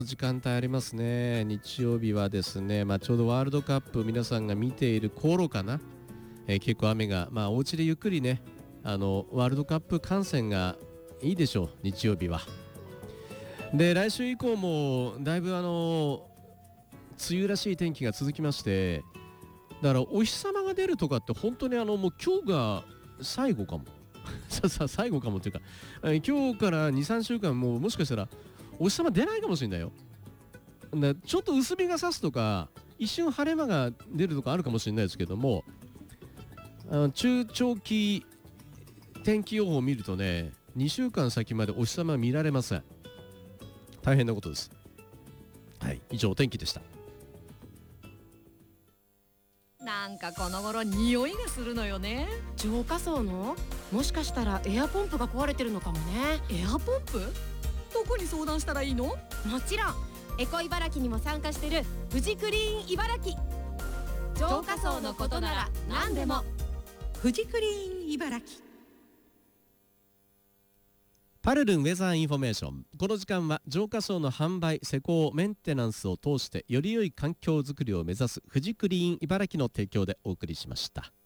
時間帯ありますね。日曜日はですね、ちょうどワールドカップ皆さんが見ている頃かな、結構雨が、お家でゆっくりね、ワールドカップ観戦がいいでしょう、日曜日は。で、来週以降もだいぶ梅雨らしい天気が続きまして、だからお日様が出るとかって本当にもう今日が最後かも最後かもっていうか、今日から2、3週間もしかしたらお日様出ないかもしれないよ。ちょっと薄日が差すとか一瞬晴れ間が出るとかあるかもしれないですけども、中長期天気予報を見るとね、2週間先までお日様は見られません。大変なことです。はい、以上お天気でした。 なんかこの頃匂いがするのよね。 浄化槽のもしかしたらエアポンプが壊れてるのかもね。 エアポンプ？どこに相談したらいいの？ もちろんエコ茨城にも参加してるフジクリーン茨城。浄化槽のことなら何でもフジクリーン茨城。 パルルンウェザーインフォメーション。この時間は浄化槽の販売、施工、メンテナンスを通してより良い環境づくりを目指すフジクリーン茨城の提供でお送りしました。